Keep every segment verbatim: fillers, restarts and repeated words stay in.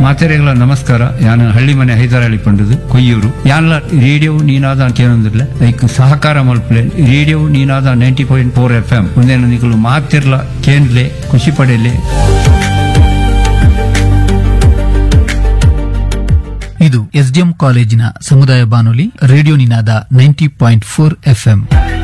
ಮಾತೆರೆಗಳ ನಮಸ್ಕಾರ. ಯಾನ ಹಳ್ಳಿ ಮನೆ ಹೈದರಾಳಿ ಪಂಡದು ಕೊಯ್ಯೂರು. ಯಾನ್ಲ ರೇಡಿಯೋ ನೀನಾದ ಕೇನೊಂದಿಲ್ಲ ಐಕ್ ಸಹಕಾರ ಮಲ್ಪಲೆ radio Ninada ninety point four F M ಒಂದೇನು ನಿಕಲು ಮಾತಿರ್ಲ ಕೇಂದ್ಲೆ ಖುಷಿ ಪಡೆಯಲೆ. ಇದು ಎಸ್ಡಿಎಂ ಕಾಲೇಜಿನ ಸಮುದಾಯ ಬಾನುಲಿ ರೇಡಿಯೋ ನಿನಾದ ನೈಂಟಿ ಪಾಯಿಂಟ್ ಫೋರ್ ಎಫ್ಎಂ.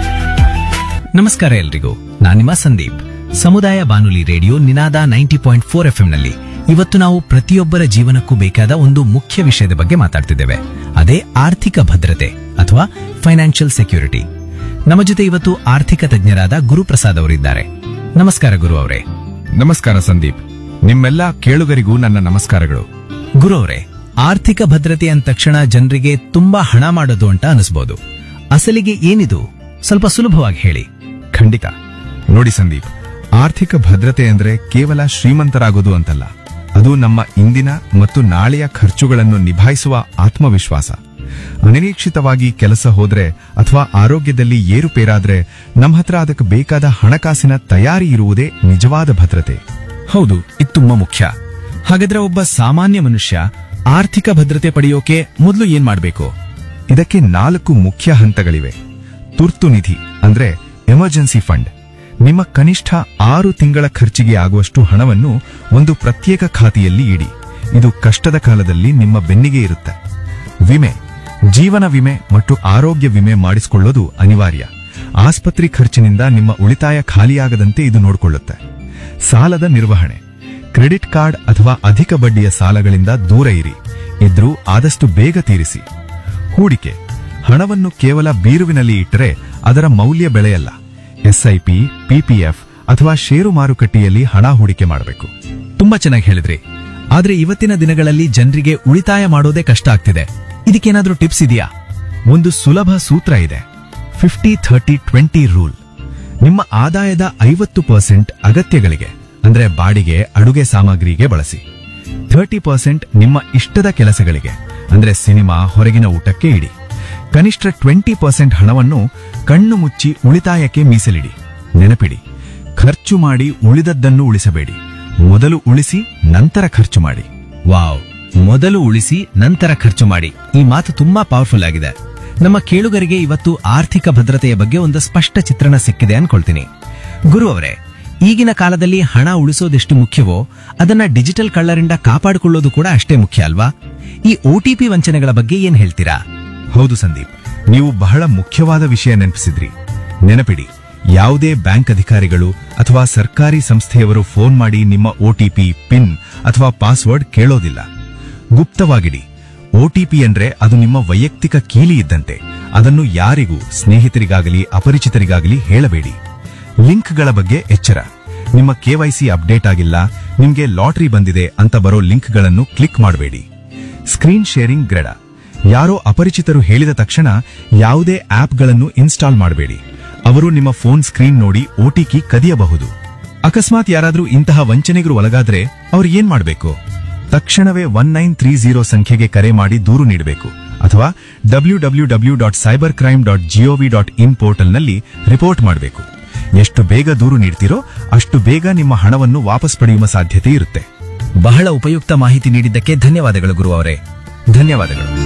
ನಮಸ್ಕಾರ ಎಲ್ರಿಗೂ, ನಾನು ನಿಮ್ಮ ಸಂದೀಪ್. ಸಮುದಾಯ ಬಾನುಲಿ ರೇಡಿಯೋ ನಿನಾದ ನೈಂಟಿ ಪಾಯಿಂಟ್ ಫೋರ್ ಎಫ್ಎಂ ನಲ್ಲಿ ಇವತ್ತು ನಾವು ಪ್ರತಿಯೊಬ್ಬರ ಜೀವನಕ್ಕೂ ಬೇಕಾದ ಒಂದು ಮುಖ್ಯ ವಿಷಯದ ಬಗ್ಗೆ ಮಾತಾಡ್ತಿದ್ದೇವೆ. ಅದೇ ಆರ್ಥಿಕ ಭದ್ರತೆ ಅಥವಾ ಫೈನಾನ್ಷಿಯಲ್ ಸೆಕ್ಯೂರಿಟಿ. ನಮ್ಮ ಜೊತೆ ಇವತ್ತು ಆರ್ಥಿಕ ತಜ್ಞರಾದ ಗುರುಪ್ರಸಾದ್ ಅವರಿದ್ದಾರೆ. ನಮಸ್ಕಾರ ಗುರು ಅವರೇ. ನಮಸ್ಕಾರ ಸಂದೀಪ್. ನಿಮ್ಮೆಲ್ಲ ಕೇಳುಗರಿಗೂ ನನ್ನ ನಮಸ್ಕಾರಗಳು. ಗುರು ಅವರೇ, ಆರ್ಥಿಕ ಭದ್ರತೆ ಅಂದ ತಕ್ಷಣ ಜನರಿಗೆ ತುಂಬಾ ಹಣ ಮಾಡೋದು ಅಂತ ಅನಿಸಬಹುದು. ಅಸಲಿಗೆ ಏನಿದು? ಸ್ವಲ್ಪ ಸುಲಭವಾಗಿ ಹೇಳಿ. ಖಂಡಿತ. ನೋಡಿ ಸಂದೀಪ್, ಆರ್ಥಿಕ ಭದ್ರತೆ ಅಂದ್ರೆ ಕೇವಲ ಶ್ರೀಮಂತರಾಗೋದು ಅಂತಲ್ಲ. ಅದು ನಮ್ಮ ಇಂದಿನ ಮತ್ತು ನಾಳೆಯ ಖರ್ಚುಗಳನ್ನು ನಿಭಾಯಿಸುವ ಆತ್ಮವಿಶ್ವಾಸ. ಅನಿರೀಕ್ಷಿತವಾಗಿ ಕೆಲಸ ಹೋದ್ರೆ ಅಥವಾ ಆರೋಗ್ಯದಲ್ಲಿ ಏರುಪೇರಾದ್ರೆ ನಮ್ಮ ಹತ್ರ ಅದಕ್ಕೆ ಬೇಕಾದ ಹಣಕಾಸಿನ ತಯಾರಿ ಇರುವುದೇ ನಿಜವಾದ ಭದ್ರತೆ. ಹೌದು, ಇದು ತುಂಬಾ ಮುಖ್ಯ. ಹಾಗಾದ್ರೆ ಒಬ್ಬ ಸಾಮಾನ್ಯ ಮನುಷ್ಯ ಆರ್ಥಿಕ ಭದ್ರತೆ ಪಡೆಯೋಕೆ ಮೊದಲು ಏನ್ ಮಾಡಬೇಕು? ಇದಕ್ಕೆ ನಾಲ್ಕು ಮುಖ್ಯ ಹಂತಗಳಿವೆ. ತುರ್ತು ನಿಧಿ ಅಂದ್ರೆ ಎಮರ್ಜೆನ್ಸಿ ಫಂಡ್. ನಿಮ್ಮ ಕನಿಷ್ಠ ಆರು ತಿಂಗಳ ಖರ್ಚಿಗೆ ಆಗುವಷ್ಟು ಹಣವನ್ನು ಒಂದು ಪ್ರತ್ಯೇಕ ಖಾತೆಯಲ್ಲಿ ಇಡಿ. ಇದು ಕಷ್ಟದ ಕಾಲದಲ್ಲಿ ನಿಮ್ಮ ಬೆನ್ನಿಗೆ ಇರುತ್ತೆ. ವಿಮೆ, ಜೀವನ ವಿಮೆ ಮತ್ತು ಆರೋಗ್ಯ ವಿಮೆ ಮಾಡಿಸಿಕೊಳ್ಳೋದು ಅನಿವಾರ್ಯ. ಆಸ್ಪತ್ರೆ ಖರ್ಚಿನಿಂದ ನಿಮ್ಮ ಉಳಿತಾಯ ಖಾಲಿಯಾಗದಂತೆ ಇದು ನೋಡಿಕೊಳ್ಳುತ್ತೆ. ಸಾಲದ ನಿರ್ವಹಣೆ, ಕ್ರೆಡಿಟ್ ಕಾರ್ಡ್ ಅಥವಾ ಅಧಿಕ ಬಡ್ಡಿಯ ಸಾಲಗಳಿಂದ ದೂರ ಇರಿ. ಇದ್ರೂ ಆದಷ್ಟು ಬೇಗ ತೀರಿಸಿ. ಹೂಡಿಕೆ, ಹಣವನ್ನು ಕೇವಲ ಬೀರುವಿನಲ್ಲಿ ಇಟ್ಟರೆ ಅದರ ಮೌಲ್ಯ ಬೆಳೆಯಲ್ಲ. ಎಸ್ಐಪಿ, ಪಿಪಿಎಫ್ ಅಥವಾ ಷೇರು ಮಾರುಕಟ್ಟೆಯಲ್ಲಿ ಹಣ ಹೂಡಿಕೆ ಮಾಡಬೇಕು. ತುಂಬಾ ಚೆನ್ನಾಗಿ ಹೇಳಿದ್ರಿ. ಆದ್ರೆ ಇವತ್ತಿನ ದಿನಗಳಲ್ಲಿ ಜನರಿಗೆ ಉಳಿತಾಯ ಮಾಡೋದೇ ಕಷ್ಟ ಆಗ್ತಿದೆ. ಇದಕ್ಕೇನಾದ್ರೂ ಟಿಪ್ಸ್ ಇದೆಯಾ? ಒಂದು ಸುಲಭ ಸೂತ್ರ ಇದೆ, ಫಿಫ್ಟಿ ಥರ್ಟಿ ಟ್ವೆಂಟಿ ರೂಲ್. ನಿಮ್ಮ ಆದಾಯದ ಐವತ್ತು ಪರ್ಸೆಂಟ್ ಅಗತ್ಯಗಳಿಗೆ ಅಂದ್ರೆ ಬಾಡಿಗೆ, ಅಡುಗೆ ಸಾಮಗ್ರಿಗೆ ಬಳಸಿ. ಥರ್ಟಿ ಪರ್ಸೆಂಟ್ ನಿಮ್ಮ ಇಷ್ಟದ ಕೆಲಸಗಳಿಗೆ ಅಂದ್ರೆ ಸಿನಿಮಾ, ಹೊರಗಿನ ಊಟಕ್ಕೆ ಇಡಿ. ಕನಿಷ್ಠ ಟ್ವೆಂಟಿ ಪರ್ಸೆಂಟ್ ಹಣವನ್ನು ಕಣ್ಣು ಮುಚ್ಚಿ ಉಳಿತಾಯಕ್ಕೆ ಮೀಸಲಿಡಿ. ನೆನಪಿಡಿ, ಖರ್ಚು ಮಾಡಿ ಉಳಿದದ್ದನ್ನು ಉಳಿಸಬೇಡಿ. ಮೊದಲು ಉಳಿಸಿ ನಂತರ ಖರ್ಚು ಮಾಡಿ. ವಾವ್, ಮೊದಲು ಉಳಿಸಿ ನಂತರ ಖರ್ಚು ಮಾಡಿ. ಈ ಮಾತು ತುಂಬಾ ಪವರ್ಫುಲ್ ಆಗಿದೆ. ನಮ್ಮ ಕೇಳುಗರಿಗೆ ಇವತ್ತು ಆರ್ಥಿಕ ಭದ್ರತೆಯ ಬಗ್ಗೆ ಒಂದು ಸ್ಪಷ್ಟ ಚಿತ್ರಣ ಸಿಕ್ಕಿದೆ ಅನ್ಕೊಳ್ತೀನಿ. ಗುರು ಅವರೇ, ಈಗಿನ ಕಾಲದಲ್ಲಿ ಹಣ ಉಳಿಸೋದೆಷ್ಟು ಮುಖ್ಯವೋ ಅದನ್ನ ಡಿಜಿಟಲ್ ಕಳ್ಳರಿಂದ ಕಾಪಾಡಿಕೊಳ್ಳೋದು ಕೂಡ ಅಷ್ಟೇ ಮುಖ್ಯ ಅಲ್ವಾ? ಈ ಒಟಿಪಿ ವಂಚನೆಗಳ ಬಗ್ಗೆ ಏನ್ ಹೇಳ್ತೀರಾ? ಹೌದು ಸಂದೀಪ್, ನೀವು ಬಹಳ ಮುಖ್ಯವಾದ ವಿಷಯ ನೆನಪಿಸಿದ್ರಿ. ನೆನಪಿಡಿ, ಯಾವುದೇ ಬ್ಯಾಂಕ್ ಅಧಿಕಾರಿಗಳು ಅಥವಾ ಸರ್ಕಾರಿ ಸಂಸ್ಥೆಯವರು ಫೋನ್ ಮಾಡಿ ನಿಮ್ಮ ಒಟಿಪಿ, ಪಿನ್ ಅಥವಾ ಪಾಸ್ವರ್ಡ್ ಕೇಳೋದಿಲ್ಲ. ಗುಪ್ತವಾಗಿಡಿ. ಒಟಿಪಿ ಅಂದ್ರೆ ಅದು ನಿಮ್ಮ ವೈಯಕ್ತಿಕ ಕೀಲಿ ಇದ್ದಂತೆ. ಅದನ್ನು ಯಾರಿಗೂ, ಸ್ನೇಹಿತರಿಗಾಗಲಿ ಅಪರಿಚಿತರಿಗಾಗಲಿ ಹೇಳಬೇಡಿ. ಲಿಂಕ್ಗಳ ಬಗ್ಗೆ ಎಚ್ಚರ. ನಿಮ್ಮ ಕೆವೈಸಿ ಅಪ್ಡೇಟ್ ಆಗಿಲ್ಲ, ನಿಮ್ಗೆ ಲಾಟರಿ ಬಂದಿದೆ ಅಂತ ಬರೋ ಲಿಂಕ್ಗಳನ್ನು ಕ್ಲಿಕ್ ಮಾಡಬೇಡಿ. Screen sharing ಗ್ರೆಡ. ಯಾರೋ ಅಪರಿಚಿತರು ಹೇಳಿದ ತಕ್ಷಣ ಯಾವುದೇ ಆಪ್ಗಳನ್ನು ಇನ್ಸ್ಟಾಲ್ ಮಾಡಬೇಡಿ. ಅವರು ನಿಮ್ಮ ಫೋನ್ ಸ್ಕ್ರೀನ್ ನೋಡಿ ಒಟಿಪಿ ಕದಿಯಬಹುದು. ಅಕಸ್ಮಾತ್ ಯಾರಾದ್ರೂ ಇಂತಹ ವಂಚನೆಗೂ ಒಳಗಾದ್ರೆ ಅವ್ರು ಏನ್ ಮಾಡಬೇಕು? ತಕ್ಷಣವೇ ಒನ್ ನೈನ್ ತ್ರೀ ಜೀರೋ ಸಂಖ್ಯೆಗೆ ಕರೆ ಮಾಡಿ ದೂರು ನೀಡಬೇಕು ಅಥವಾ W W W dot cyber crime dot gov dot in ಪೋರ್ಟಲ್ನಲ್ಲಿ ರಿಪೋರ್ಟ್ ಮಾಡಬೇಕು. ಎಷ್ಟು ಬೇಗ ದೂರು ನೀಡ್ತೀರೋ ಅಷ್ಟು ಬೇಗ ನಿಮ್ಮ ಹಣವನ್ನು ವಾಪಸ್ ಪಡೆಯುವ ಸಾಧ್ಯತೆ ಇರುತ್ತೆ. ಬಹಳ ಉಪಯುಕ್ತ ಮಾಹಿತಿ ನೀಡಿದ್ದಕ್ಕೆ ಧನ್ಯವಾದಗಳು ಗುರು ಅವರೇ. ಧನ್ಯವಾದಗಳು.